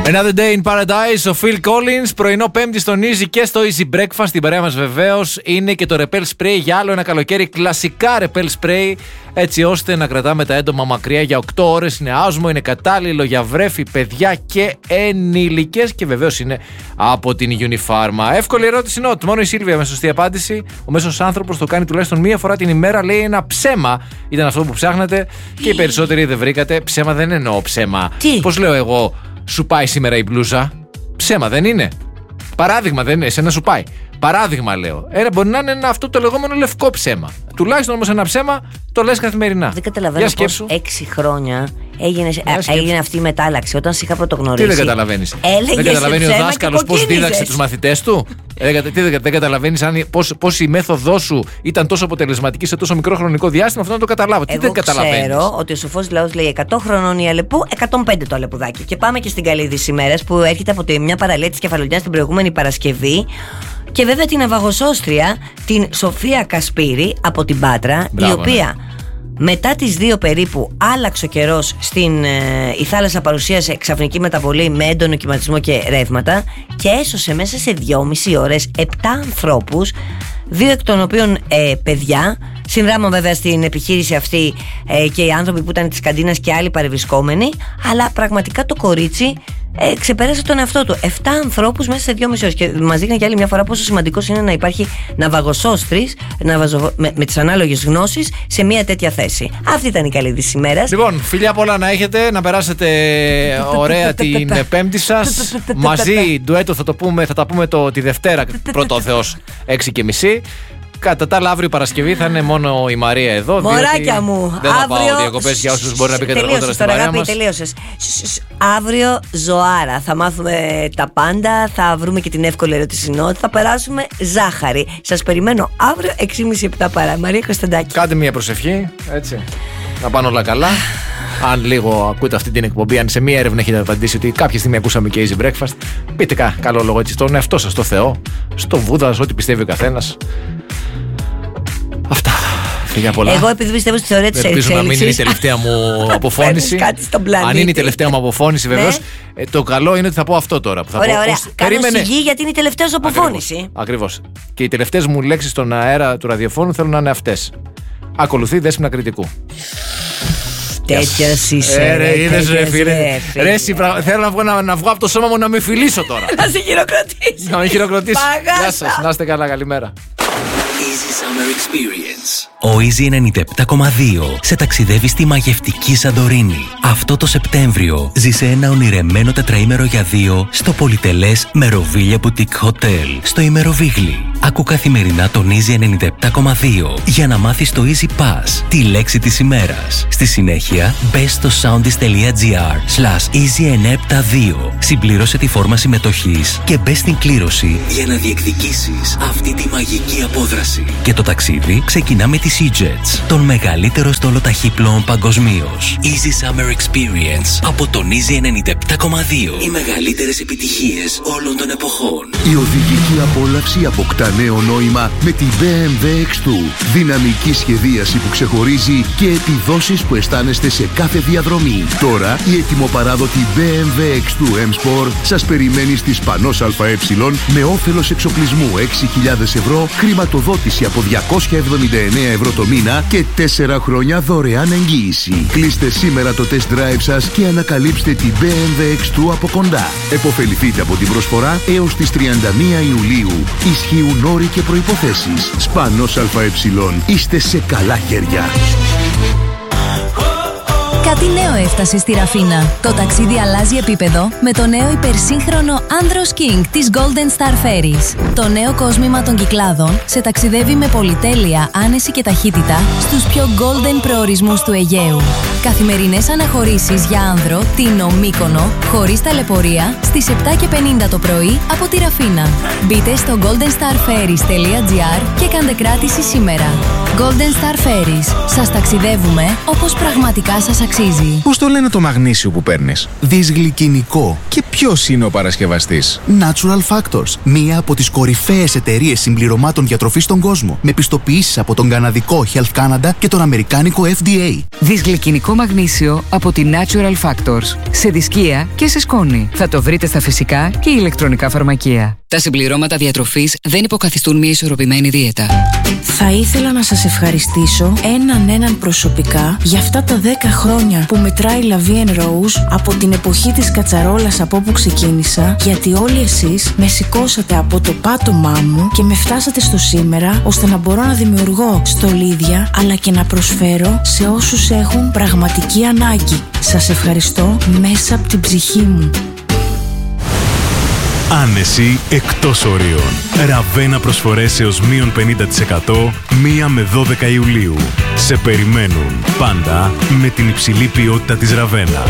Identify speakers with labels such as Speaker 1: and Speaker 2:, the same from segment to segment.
Speaker 1: Another Day in Paradise, ο Phil Collins, πρωινό Πέμπτη στον Easy και στο Easy Breakfast. Την παρέα μας βεβαίως είναι και το Repel Spray για άλλο ένα καλοκαίρι. Κλασικά Repel Spray, έτσι ώστε να κρατάμε τα έντομα μακριά για 8 ώρες. Είναι άσμο, είναι κατάλληλο για βρέφη, παιδιά και ενήλικες και βεβαίως είναι από την Unifarma. Εύκολη ερώτηση νότ. Μόνο η Σίλβια με σωστή απάντηση. Ο μέσος άνθρωπος το κάνει τουλάχιστον μία φορά την ημέρα. Λέει ένα ψέμα. Ήταν αυτό που ψάχνατε και οι περισσότεροι δεν βρήκατε. Ψέμα δεν εννοώ ψέμα. Πώς λέω εγώ, σου πάει σήμερα η μπλούζα. Ψέμα δεν είναι. Παράδειγμα δεν είναι, εσένα σου πάει. Παράδειγμα λέω. Μπορεί να είναι αυτό το λεγόμενο λευκό ψέμα. Τουλάχιστον όμως ένα ψέμα το λες καθημερινά.
Speaker 2: Δεν καταλαβαίνω πώς 6 χρόνια έγινε αυτή η μετάλλαξη. Όταν σε είχα πρωτογνωρίσει.
Speaker 1: Τι δεν καταλαβαίνεις? Δεν καταλαβαίνει ο δάσκαλος πώς δίδαξε τους μαθητές του. Δεν καταλαβαίνεις πώς η μέθοδό σου ήταν τόσο αποτελεσματική σε τόσο μικρό χρονικό διάστημα. Αυτό να το καταλάβω. Τι δεν καταλαβαίνεις?
Speaker 2: Ξέρω ότι ο σοφός λαός λέει 100 χρονών η Αλεπού, 105 το αλεπουδάκι. Και πάμε και στην καλή της ημέρας που έρχεται από μια παραλία της Κεφαλονιάς την προηγούμενη Παρασκευή. Και βέβαια την ναυαγοσώστρια, την Σοφία Κασπίρη από την Πάτρα, η οποία μετά τις 2 περίπου άλλαξε ο καιρός η θάλασσα παρουσίασε ξαφνική μεταβολή με έντονο κυματισμό και ρεύματα και έσωσε μέσα σε 2,5 ώρες 7 ανθρώπους, 2 εκ των οποίων παιδιά. Συνδράμουν βέβαια στην επιχείρηση αυτή και οι άνθρωποι που ήταν της καντίνας και άλλοι παρευρισκόμενοι, αλλά πραγματικά το κορίτσι ξεπέρασε τον εαυτό του. 7 ανθρώπους μέσα σε 2,5 ώρες. Και μας δείχνει και άλλη μια φορά πόσο σημαντικός είναι να υπάρχει ναυαγοσώστρης με τις ανάλογες γνώσεις σε μια τέτοια θέση. Αυτή ήταν η καλή της ημέρας.
Speaker 1: Λοιπόν, φιλιά πολλά να έχετε, να περάσετε ωραία την Πέμπτη σας. Μαζί, ντουέτο θα τα πούμε τη Δευτέρα, πρώτο ο Θεός, 6:30. Κατά τα άλλα, αύριο Παρασκευή θα είναι μόνο η Μαρία εδώ.
Speaker 2: Μωράκια μου,
Speaker 1: δεν θα πάω διακοπές για όσους μπορεί να πει αργότερα στην παρέα μας.
Speaker 2: Τελείωσες. Αύριο ζωάρα. Θα μάθουμε τα πάντα. Θα βρούμε και την εύκολη ερωτησινότητα. Θα περάσουμε ζάχαρη. Σας περιμένω αύριο 6:30-7 παρά. Μαρία Κωνσταντάκη.
Speaker 1: Κάντε μια προσευχή, έτσι. Να πάνε όλα καλά. Αν λίγο ακούτε αυτή την εκπομπή, αν σε μία έρευνα έχετε απαντήσει ότι κάποια στιγμή ακούσαμε και Easy Breakfast, πείτε καλό λόγο έτσι στον εαυτό σας, στο Θεό, στο Βούδα, ό,τι πιστεύει ο καθένας. Αυτά. Φιλιά πολλά.
Speaker 2: Εγώ επειδή πιστεύω στη θεωρία της εξέλιξης.
Speaker 1: Ελπίζω να μην είναι η τελευταία μου αποφώνηση. Αν είναι η τελευταία μου αποφώνηση, βεβαίως. Το καλό είναι ότι θα πω αυτό τώρα. Που θα
Speaker 2: ωραία.
Speaker 1: πω,
Speaker 2: Κάνω σιγή γιατί είναι η τελευταία σου αποφώνηση.
Speaker 1: Ακριβώς. Και οι τελευταίες μου λέξεις στον αέρα του ραδιοφώνου θέλουν να είναι αυτές. Ακολουθεί δέσποινα κριτικού.
Speaker 2: Τέτοιος είσαι.
Speaker 1: Είδες ρε φίλε. Θέλω να βγω από το σώμα μου να με φιλήσω τώρα.
Speaker 2: Να σε χειροκροτήσω.
Speaker 1: Να με χειροκροτήσω. Γεια σας. Να είστε καλά. Καλημέρα.
Speaker 3: Easy Summer Experience. Ο Easy 97,2 σε ταξιδεύει στη μαγευτική Σαντορίνη. Αυτό το Σεπτέμβριο ζήσε ένα ονειρεμένο τετραήμερο για 2 στο πολυτελές Meroviglia Boutique Hotel στο Ημεροβίγλι. Άκου καθημερινά τον Easy 97,2 για να μάθεις το Easy Pass, τη λέξη της ημέρας. Στη συνέχεια, μπες στο soundis.gr/Easy972. Συμπλήρωσε τη φόρμα συμμετοχής και μπες στην κλήρωση για να διεκδικήσεις αυτή τη μαγική απόδραση. Και το ταξίδι ξεκινά με τη Sea-Jets, τον μεγαλύτερο στόλο ταχύπλοων παγκοσμίως. Easy Summer Experience από τον Easy 97,2. Οι μεγαλύτερες επιτυχίες όλων των εποχών.
Speaker 4: Η οδηγική απόλαυση αποκτά νέο νόημα με την BMW X2. Δυναμική σχεδίαση που ξεχωρίζει και επιδόσεις που αισθάνεστε σε κάθε διαδρομή. Τώρα η ετοιμοπαράδοτη BMW X2 M-Sport σας περιμένει στη Σπανός ΑΕ με όφελος εξοπλισμού 6.000 ευρώ, χρηματοδότηση από 279 ευρώ το μήνα και 4 χρόνια δωρεάν εγγύηση. Κλείστε σήμερα το test drive σας και ανακαλύψτε την BMW X2 από κοντά. Εποφεληθείτε από την προσφορά έως τις 31 Ιουλίου. Ισχύουν όροι και προϋποθέσεις. Σπανός ΑΕ. Είστε σε καλά χέρια.
Speaker 5: Κάτι νέο έφτασε στη Ραφίνα. Το ταξίδι αλλάζει επίπεδο με το νέο υπερσύγχρονο Andros King της Golden Star Ferries. Το νέο κόσμημα των Κυκλάδων σε ταξιδεύει με πολυτέλεια, άνεση και ταχύτητα στους πιο golden προορισμούς του Αιγαίου. Καθημερινές αναχωρήσεις για άνδρο, Τίνο, Μύκονο, χωρίς ταλαιπωρία, στις 7:50 το πρωί από τη Ραφίνα. Μπείτε στο goldenstarferries.gr και κάντε κράτηση σήμερα. Golden Star Ferries. Σας ταξιδεύουμε όπως πραγματικά σας αξίζει.
Speaker 6: Πώς το λένε το μαγνήσιο που παίρνεις?
Speaker 7: Δυσγλυκινικό.
Speaker 6: Και ποιος είναι ο παρασκευαστής?
Speaker 7: Natural Factors. Μία από τις κορυφαίες εταιρείες συμπληρωμάτων διατροφής στον κόσμο. Με πιστοποιήσεις από τον καναδικό Health Canada και τον αμερικάνικο FDA.
Speaker 8: Δυσγλυκινικό μαγνήσιο από τη Natural Factors. Σε δισκία και σε σκόνη. Θα το βρείτε στα φυσικά και ηλεκτρονικά φαρμακεία.
Speaker 9: Τα συμπληρώματα διατροφής δεν υποκαθιστούν μια ισορροπημένη δίαιτα.
Speaker 10: Θα ήθελα να σας ευχαριστήσω έναν προσωπικά για αυτά τα 10 χρόνια που μετράει La Vie en Rose από την εποχή της κατσαρόλας από όπου ξεκίνησα, γιατί όλοι εσείς με σηκώσατε από το πάτωμά μου και με φτάσατε στο σήμερα, ώστε να μπορώ να δημιουργώ στολίδια αλλά και να προσφέρω σε όσους έχουν πραγματική ανάγκη. Σας ευχαριστώ μέσα από την ψυχή μου.
Speaker 11: Άνεση εκτός ορίων. Ραβένα προσφορές έως μείον 50% 1 με 12 Ιουλίου. Σε περιμένουν πάντα με την υψηλή ποιότητα της Ραβένα.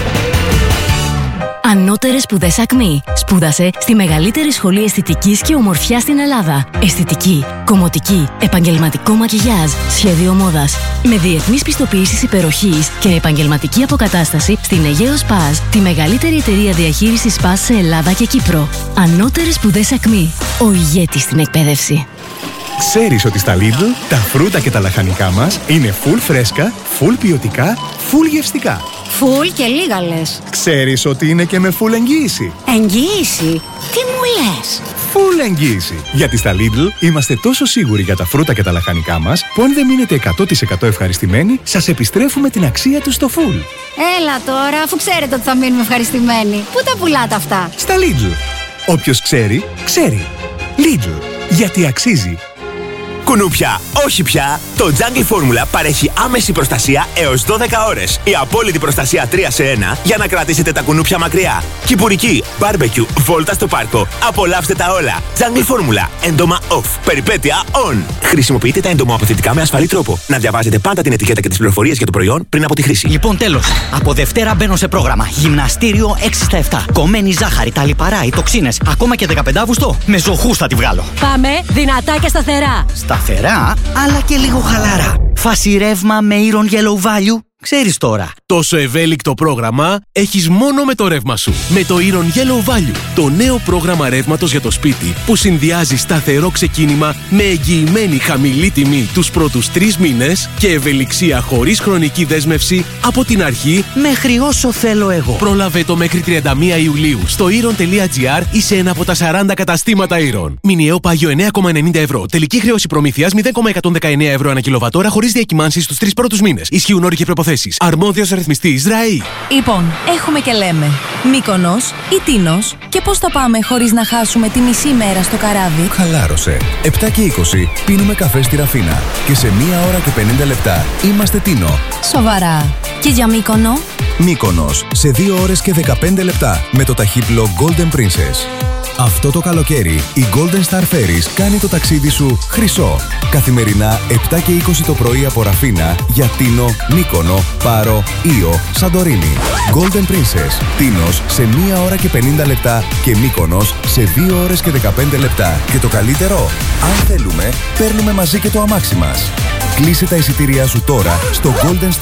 Speaker 5: Ανώτερες σπουδές ΑΚΜΗ. Σπούδασε στη μεγαλύτερη σχολή αισθητικής και ομορφιάς στην Ελλάδα. Αισθητική, κομμωτική, επαγγελματικό μακιγιάζ, σχέδιο μόδας. Με διεθνείς πιστοποιήσεις υπεροχής και επαγγελματική αποκατάσταση στην Αιγαίο Σπάζ, τη μεγαλύτερη εταιρεία διαχείρισης Σπάζ σε Ελλάδα και Κύπρο. Ανώτερες σπουδές ΑΚΜΗ. Ο ηγέτης στην εκπαίδευση.
Speaker 12: Ξέρεις ότι στα Lidl τα φρούτα και τα λαχανικά μας είναι full φρέσκα, full ποιοτικά, full γευστικά.
Speaker 13: Full και λίγα λες.
Speaker 12: Ξέρεις ότι είναι και με full εγγύηση.
Speaker 13: Εγγύηση? Τι μου λες?
Speaker 12: Full εγγύηση. Γιατί στα Lidl είμαστε τόσο σίγουροι για τα φρούτα και τα λαχανικά μας που αν δεν μείνετε 100% ευχαριστημένοι, σας επιστρέφουμε την αξία τους στο full.
Speaker 13: Έλα τώρα, αφού ξέρετε ότι θα μείνουμε ευχαριστημένοι. Πού τα πουλάτε αυτά?
Speaker 12: Στα Lidl. Όποιος ξέρει, ξέρει. Lidl. Γιατί αξίζει.
Speaker 14: Κουνούπια, όχι πια! Το Jungle Formula παρέχει άμεση προστασία έως 12 ώρες. Η απόλυτη προστασία 3 σε 1 για να κρατήσετε τα κουνούπια μακριά. Κυπουρική, barbecue, βόλτα στο πάρκο. Απολαύστε τα όλα. Jungle Formula, έντομα off, περιπέτεια on. Χρησιμοποιείτε τα εντομοαποθετικά με ασφαλή τρόπο. Να διαβάζετε πάντα την ετικέτα και τις πληροφορίες για το προϊόν πριν από τη χρήση.
Speaker 15: Λοιπόν, τέλος. Από Δευτέρα μπαίνω σε πρόγραμμα. Γυμναστήριο 6 στα 7. Κομμένη ζάχαρη, τα λιπαρά, οι τοξίνες. Ακόμα και 15 Αύγουστο. Με ζωχούς θα τη βγάλω.
Speaker 16: Πάμε δυνατά και σταθερά.
Speaker 15: Σταθερά, αλλά και λίγο χαλαρά. Φάση ρεύμα με Iron Yellow Value. Ξέρεις τώρα.
Speaker 17: Τόσο ευέλικτο πρόγραμμα έχεις μόνο με το ρεύμα σου. Με το Iron Yellow Value, το νέο πρόγραμμα ρεύματος για το σπίτι που συνδυάζει σταθερό ξεκίνημα με εγγυημένη χαμηλή τιμή τους πρώτους 3 μήνες και ευελιξία χωρίς χρονική δέσμευση από την αρχή
Speaker 15: μέχρι όσο θέλω εγώ.
Speaker 17: Πρόλαβε το μέχρι 31 Ιουλίου στο iron.gr ή σε ένα από τα 40 καταστήματα Iron. Μηνιαίο πάγιο 9,90 ευρώ. Τελική χρέωση προμήθειας 0,119 ευρώ ανά κιλοβατόρα χωρίς διακυμάνσεις στους 3 πρώτους μήνες. Ισχύουν όροι και προϋποθέσεις. Αρμόδιος ρυθμιστής ΡΑΗ.
Speaker 5: Λοιπόν, έχουμε και λέμε Μύκονος ή Τίνος, και πώς θα πάμε χωρίς να χάσουμε τη μισή μέρα στο καράβι?
Speaker 18: Χαλάρωσε. 7 και 20 πίνουμε καφέ στη Ραφίνα και σε 1 ώρα και 50 λεπτά είμαστε Τίνο.
Speaker 5: Σοβαρά. Και για Μύκονο?
Speaker 18: Μύκονος σε 2 ώρες και 15 λεπτά με το ταχύπλο Golden Princess. Αυτό το καλοκαίρι η Golden Star Ferries κάνει το ταξίδι σου χρυσό. Καθημερινά 7 και 20 το πρωί από Ραφίνα για Τίνο, Μύκονο, Πάρο, Ήο, Σαντορίνη. Golden Princess, Τίνος σε 1 ώρα και 50 λεπτά και Μύκονος σε 2 ώρες και 15 λεπτά. Και το καλύτερο, αν θέλουμε, παίρνουμε μαζί και το αμάξι μας. Κλείσε τα εισιτήριά σου τώρα στο Golden